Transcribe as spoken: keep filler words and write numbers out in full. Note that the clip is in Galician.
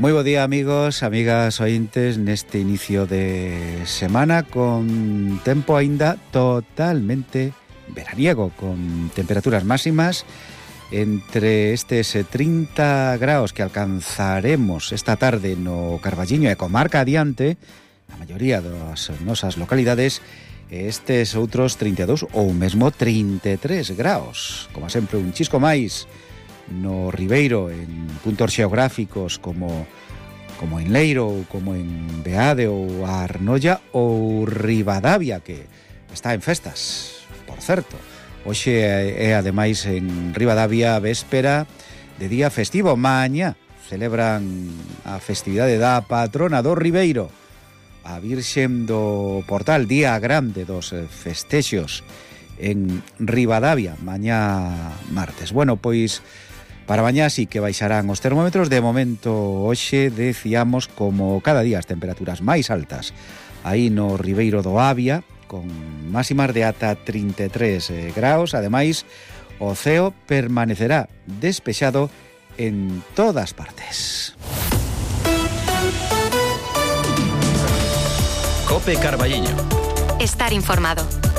Moi bo día, amigos, amigas ointes, neste inicio de semana con tempo aínda totalmente veraniego, con temperaturas máximas entre estes trinta graus que alcanzaremos esta tarde no Carballiño e comarca adiante, na maioría das nosas localidades, estes outros trinta e dous ou mesmo trinta e tres graus. Como sempre, un chisco máis no Ribeiro, en puntos xeográficos como como en Leiro ou como en Beade ou a Arnolla ou Ribadavia, que está en festas, por certo. Hoxe é ademais en Ribadavia véspera de día festivo. Mañá celebran a festividade da patrona do Ribeiro, a Virxen do Portal, día grande dos festexos en Ribadavia, mañá martes. Bueno, pois para mañá sí que baixarán os termómetros. De momento, hoxe decíamos, como cada día, as temperaturas máis altas aí no Ribeiro do Avia, con máximas de ata trinta e tres graus. Ademais, o ceo permanecerá despexado en todas partes. Cope Carballiño. Estar informado.